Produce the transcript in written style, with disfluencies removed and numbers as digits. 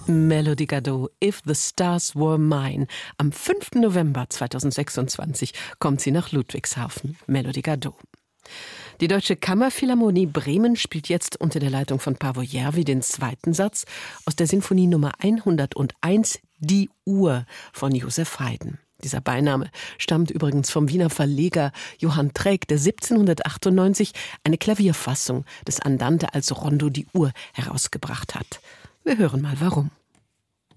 Melody Gardot, If the Stars Were Mine. Am 5. November 2026 kommt sie nach Ludwigshafen. Melody Gardot. Die Deutsche Kammerphilharmonie Bremen spielt jetzt unter der Leitung von Paavo Järvi den zweiten Satz aus der Sinfonie Nummer 101, Die Uhr von Joseph Haydn. Dieser Beiname stammt übrigens vom Wiener Verleger Johann Träg, der 1798 eine Klavierfassung des Andante als Rondo die Uhr herausgebracht hat. Wir hören mal warum.